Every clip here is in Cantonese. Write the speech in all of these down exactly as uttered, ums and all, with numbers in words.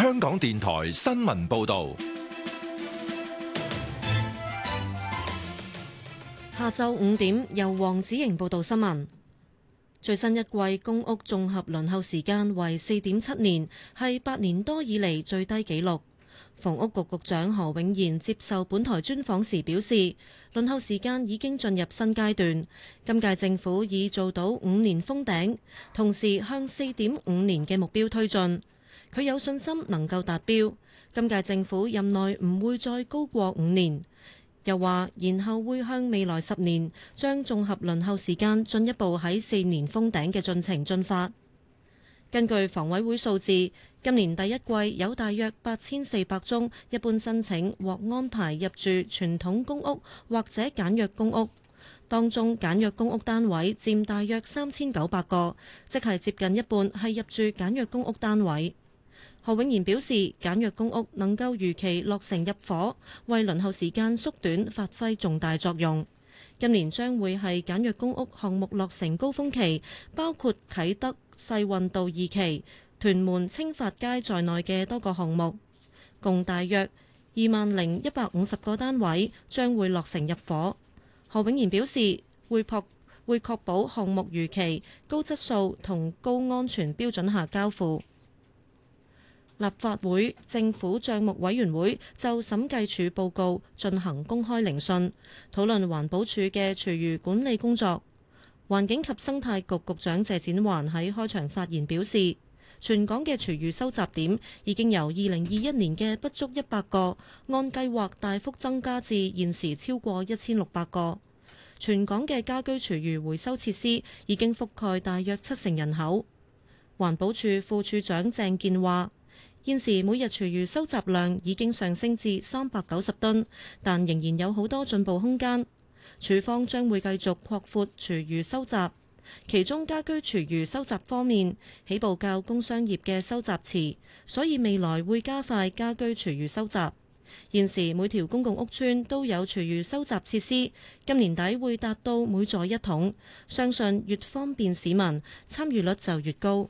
香港電台新聞報道。 下晝五點，由黃子瑩報道新聞。最新一季公屋綜合輪候時間為四點七年，係八年多以嚟最低紀錄。房屋局局長何永賢接受本台專訪時表示，輪候時間已經進入新階段，今屆政府已做到五年封頂，同時向四點五年嘅目標推進。佢有信心能夠達標，今屆政府任內唔會再高過五年。又話，然後會向未來十年將綜合輪候時間進一步喺四年封頂嘅進程進發。根據房委會數字，今年第一季有大約八千四百宗一般申請獲安排入住傳統公屋或者簡約公屋，當中簡約公屋單位佔大約三千九百個，即係接近一半係入住簡約公屋單位。何永賢表示，簡約公屋能夠如期落成入伙，為輪候時間縮短發揮重大作用。今年將會係簡約公屋項目落成高峰期，包括啟德世運道二期、屯門青發街在內嘅多個項目，共大約二萬零一百五十個單位將會落成入伙。何永賢表示，會確會確保項目如期、高質素同高安全標準下交付。立法會政府帳目委員會就審計署報告進行公開聆訊，討論環保署嘅廚餘管理工作。環境及生態局局長謝展寰喺開場發言表示，全港嘅廚餘收集點已經由二零二一年嘅不足一百個，按計劃大幅增加至現時超過一千六百個。全港嘅家居廚餘回收設施已經覆蓋大約七成人口。環保署副署長鄭健話，現時每日廚餘收集量已經上升至三百九十噸，但仍然有好多進步空間。署方將會繼續擴闊廚餘收集，其中家居廚餘收集方面起步較工商業嘅收集遲，所以未來會加快家居廚餘收集。現時每條公共屋邨都有廚餘收集設施，今年底會達到每座一桶，相信越方便市民，參與率就越高。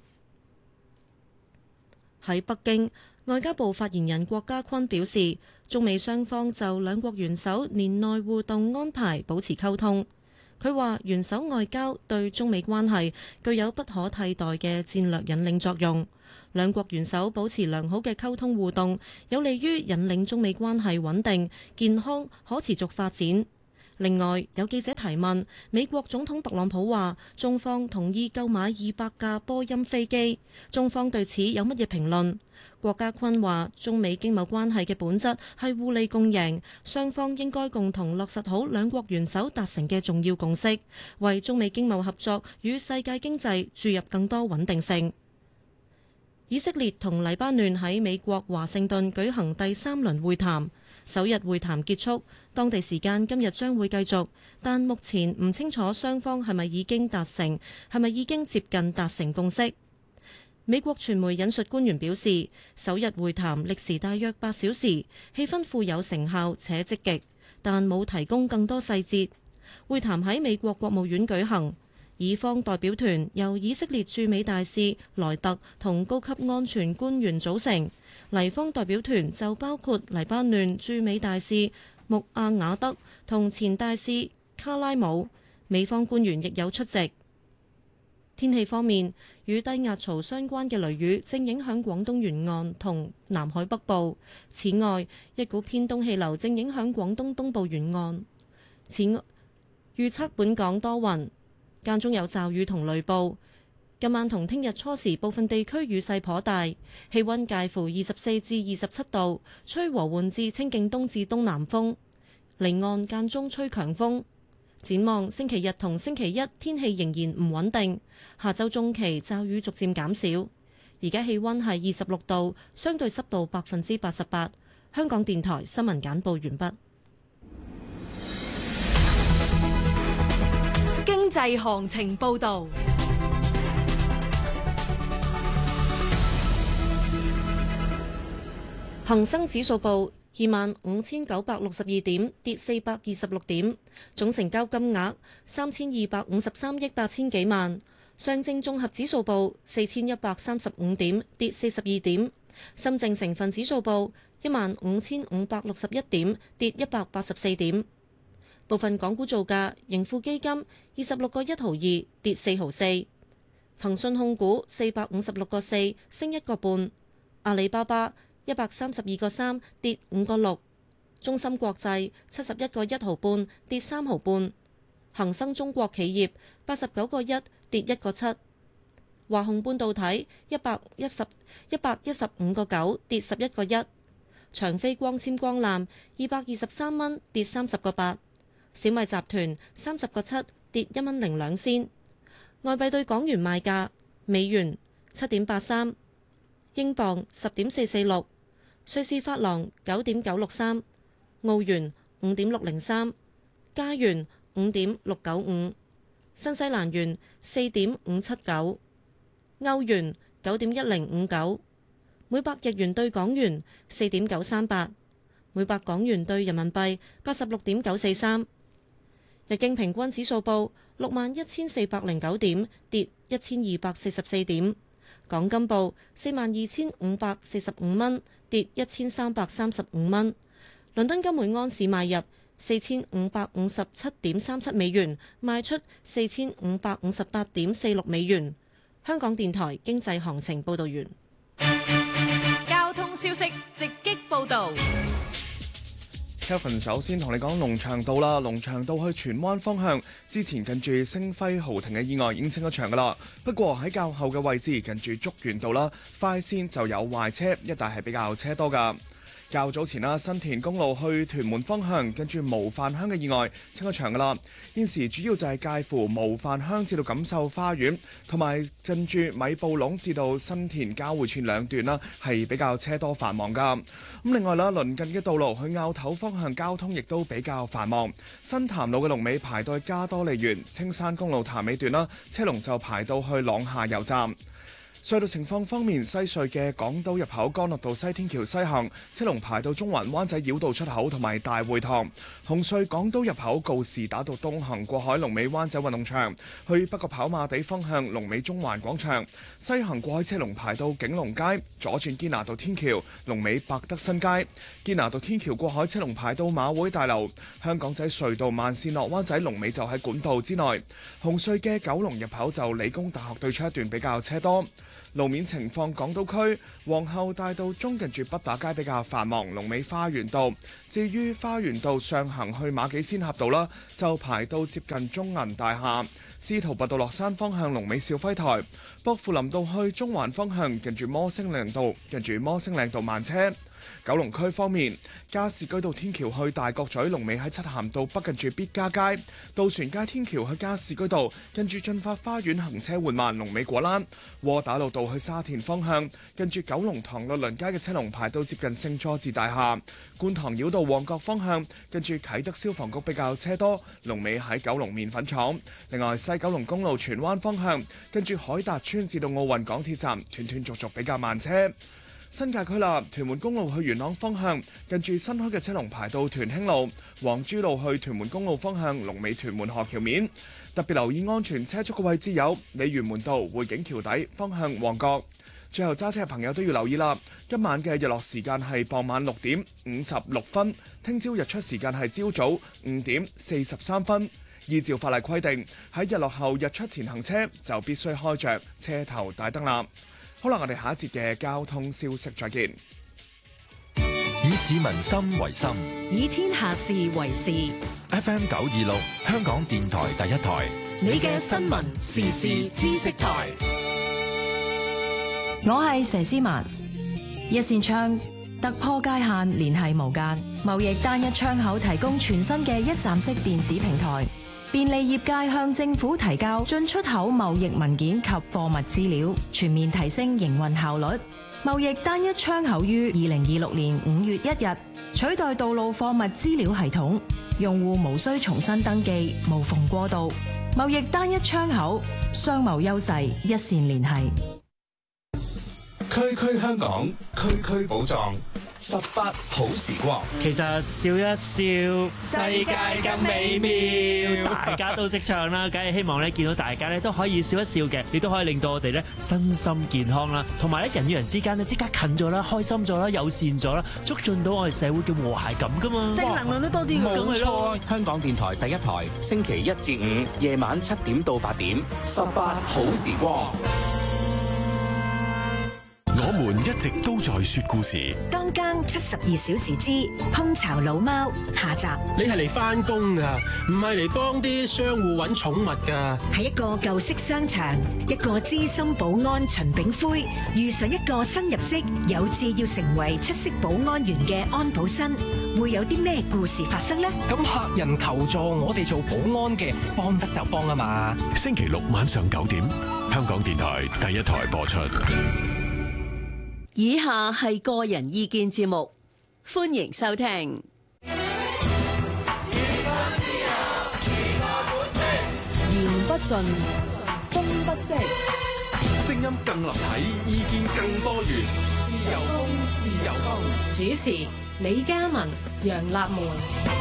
喺北京，外交部發言人郭家坤表示，中美雙方就兩國元首年內互動安排保持溝通。佢話，元首外交對中美關係具有不可替代嘅戰略引領作用，兩國元首保持良好嘅溝通互動，有利於引領中美關係穩定、健康、可持續發展。另外，有記者提問，美國總統特朗普話中方同意購買二百架波音飛機，中方對此有乜嘢評論？郭家坤話，中美經貿關係嘅本質係互利共贏，雙方應該共同落實好兩國元首達成嘅重要共識，為中美經貿合作與世界經濟注入更多穩定性。以色列同黎巴嫩喺美國華盛頓舉行第三輪會談，首日會談結束，當地時間今日將會繼續，但目前唔清楚雙方係咪已經達成，係咪已經接近達成共識。美國傳媒引述官員表示，首日會談歷時大約八小時，氣氛富有成效且積極，但冇提供更多細節。會談喺美國國務院舉行，以方代表團由以色列駐美大使萊特同高級安全官員組成，黎方代表團就包括黎巴嫩駐美大使穆阿瓦德同前大使卡拉姆，美方官員亦有出席。天氣方面，與低壓槽相關嘅雷雨正影響廣東沿岸同南海北部。此外，一股偏東氣流正影響廣東東部沿岸。此外，預測本港多雲，間中有驟雨同雷暴。今晚同聽日初時部分地區雨勢頗大，氣溫介乎二十四至二十七度，吹和緩至清勁東至東南風，離岸間中吹強風。展望星期日同星期一天氣仍然唔穩定，下週中期驟雨逐漸減少。而家氣溫係二十六度，相對濕度百分之八十八。香港電台新聞簡報完畢。 經濟行情報導。 恒生指數報二萬五千九百六十二點，跌四百二十六點，總成交金額三千二百五十三億八千幾萬。上證綜合指數報四千一百三十五點，跌四十二點。 深證成分指數報一萬五千五百六十一點，跌一百八十四點。部分港股造價，盈富基金二十六個一毫二，跌四毫四。騰訊控股四百五十六個四，升一個半。阿里巴巴一百三十二個三，跌五個六。中芯國際七十一個一毫半，跌三毫半。恒生中國企業八十九個一，跌一個七。華虹半導體一百一十一百一十五個九，跌十一個一。長飛光纖光纜二百二十三蚊，跌三十個八。小米集團三十個七，跌一蚊零兩仙。外幣對港元賣價：美元七點八三，英鎊十點四四六，瑞士法郎九點九六三，澳元五點六零三，加元五點六九五，新西蘭元四點五七九，歐元九點一零五九，每百日元對港元四點九三八，每百港元對人民幣八十六點九四三。日經平均指數報六萬一千四百零九點，跌一千二百四十四點。港金報四萬二千五百四十五蚊，跌一千三百三十五蚊。倫敦金每安士買入四千五百五十七點三七美元，賣出四千五百五十八點四六美元。香港電台經濟行情報道完。 交通消息直擊報道。 Kevin 首先同你講龍翔道啦，龍翔道去荃灣方向之前近住星輝豪庭嘅意外已經清咗場噶啦，不過喺較後嘅位置近住竹園道啦，快線就有壞車，一帶係比較車多噶。較早前啦，新田公路去屯門方向跟住模範鄉嘅意外清咗場噶啦，現時主要就係介乎模範鄉至到錦繡花園，同埋近住米埔隴至到新田交匯處兩段啦，係比較車多繁忙噶。咁另外啦，鄰近嘅道路去坳頭方向交通亦都比較繁忙，新潭路嘅龍尾排到去加多利園，青山公路潭尾段啦，車龍就排到去朗下油站。隧道情況方面，西隧嘅港島入口干諾道西天橋西行，車龍排到中環灣仔繞道出口同埋大會堂；紅隧港島入口告士打道東行過海龍尾灣仔運動場，去北角跑馬地方向龍尾中環廣場；西行過海車龍排到景隆街，左轉堅拿道天橋龍尾百德新街；堅拿道天橋過海車龍排到馬會大樓；香港仔隧道慢線落灣仔龍尾就喺管道之內；紅隧嘅九龍入口就理工大學對出一段比較車多。路面情況，港島區皇后大道中近住畢打街比較繁忙，龍尾花園道。至於花園道上行去馬己仙峽道啦，就排到接近中銀大廈。司徒拔道落山方向龍尾兆輝台，薄扶林道去中環方向近住摩星嶺道，近住摩星嶺道慢車。九龍區方面，加士居道天橋去大角咀龍尾喺漆咸道北近住必嘉街，渡船街天橋去加士居道近住進發花園行車緩慢，龍尾果欄。窩打老道去沙田方向近住九龍塘律倫街嘅車龍排到接近聖佐治大廈。觀塘繞道旺角方向近住啟德消防局比較車多，龍尾喺九龍麵粉廠。另外西九龍公路荃灣方向近住海達邨至到奧運港鐵站斷斷續續比較慢車。新界區啦，屯門公路去元朗方向近住新開嘅車龍排到屯興路；黃珠路去屯門公路方向龍尾屯門河橋面。特別留意安全車速嘅位置有鯉魚門道匯景橋底方向旺角。最後揸車嘅朋友都要留意啦，今晚嘅日落時間係傍晚六點五十六分，聽朝日出時間係朝早五點四十三分。依照法例規定，喺日落後日出前行車就必須開着車頭大燈啦。好啦，我哋下一節嘅交通消息再見。 以市民心為心， 以天下事為事。 F M 九二六，香港電台第一台， 你嘅新聞時事知識台。 我係佘詩曼，一線窗突破界限，聯繫無間，貿易單一窗口提供全新嘅一站式電子平台，便利業界向政府提交進出口貿易文件及貨物資料，全面提升營運效率。貿易單一窗口於二零二六年五月一日取代道路貨物資料系統，用戶無需重新登記，無縫過渡。貿易單一窗口，商貿優勢一線聯繫。 區區香港，區區寶藏。 十八好時光。 其實笑一笑，世界更美妙。大家都識唱啦，梗係希望咧見到大家咧都可以笑一笑嘅，亦都可以令到我哋咧身心健康啦，同埋咧人與人之間咧即刻近咗啦，開心咗啦，友善咗啦，促進到我哋社會嘅和諧感噶嘛， 正能量都多啲㗎。 冇錯， 香港電台第一台，星期一至五夜晚七點到八點，十八好時光。 我們一直都在說故事。 當更七十二小時之烹巢老貓下集。 你係嚟返工㗎，唔係嚟幫啲商戶揾寵物㗎。 喺一個舊式商場，一個資深保安秦炳輝遇上一個新入職有志要成為出色保安員嘅安保生，會有啲咩故事發生呢？ 咁客人求助，我哋做保安嘅幫得就幫啊嘛。 星期六晚上九點，香港電台第一台播出。 以下係個人意見節目，歡迎收聽。 言不盡，風不息， 聲音更立體，意見更多元。自由風，自由風。 主持李嘉文、楊立門。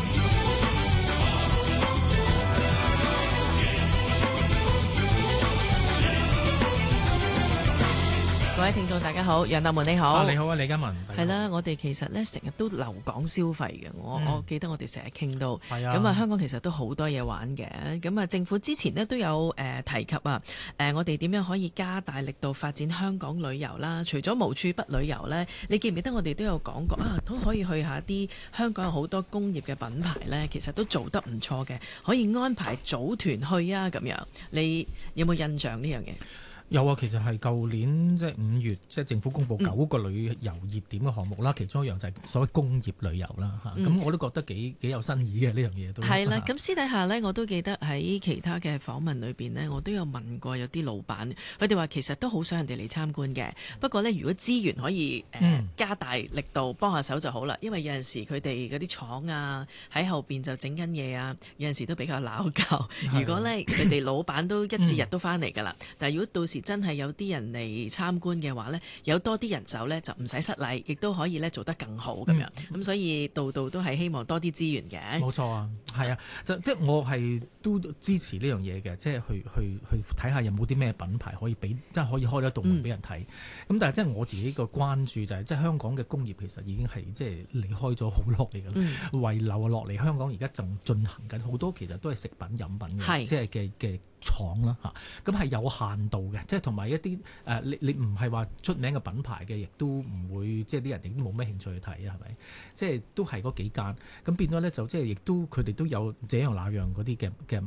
各位聽眾大家好，楊立門你好。 啊，你好啊，李嘉文。 係啦，我哋其實咧成日都留港消費嘅，我、嗯、我記得我哋成日傾到。係啊。咁啊，香港其實都好多嘢玩嘅。咁啊，政府之前呢都有誒、呃、提及啊，誒、呃、我哋點樣可以加大力度發展香港旅遊啦？除咗無處不旅遊呢，你記唔記得我哋都有講過啊？都可以去下啲香港有好多工業嘅品牌呢，其實都做得唔錯嘅，可以安排組團去啊咁樣。你有冇印象呢樣嘢？ 有啊，其實係舊年即係五月，即係政府公布九個旅遊熱點嘅項目啦，嗯、其中一樣就係所謂工業旅遊啦嚇。咁、嗯、我都覺得幾幾有新意嘅呢樣嘢都係啦。咁私底下呢，我都記得喺其他嘅訪問裏邊呢，我都有問過有啲老闆，佢哋話其實都好想人哋嚟參觀嘅。不過呢，如果資源可以誒、呃嗯、加大力度幫下手就好啦，因為有陣時佢哋嗰啲廠啊喺後邊就整緊嘢啊，有陣時都比較鬧交。如果呢，佢哋老闆都一至日都翻嚟㗎啦，嗯、但係如果到時真係有啲人嚟參觀嘅話呢，有多啲人走呢，就唔使失禮，亦都可以呢做得更好咁樣。咁、嗯、所以度度都係希望多啲資源嘅。冇錯啊，係啊，就即係我係都支持呢樣嘢嘅，即係去去去睇下有冇啲咩品牌可以俾，即係可以開得道門俾人睇。咁、嗯、但係即係我自己個關注就係、是，即係香港嘅工業其實已經係即係離開咗好落嚟㗎啦，遺留落嚟香港而家仲進行緊好多，其實都係食品飲品嘅，即係嘅嘅。廠啦嚇，咁係有限度嘅，即係同埋一啲誒、呃，你你唔係話出名嘅品牌嘅，亦都唔會即係啲人亦都冇咩興趣去睇啊，係咪？即係都係嗰幾間，咁變咗咧就即係亦都佢哋都有這樣那樣嗰啲嘅嘅